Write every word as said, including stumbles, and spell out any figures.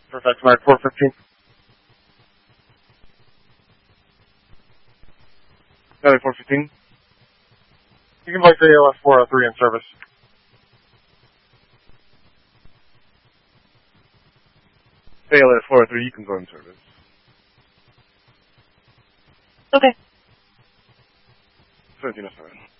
Perfect, Mark four fifteen. Valley four fifteen. You can place A L S four oh three in service. A L S four oh three, you can go in service. Okay. seventeen oh seven.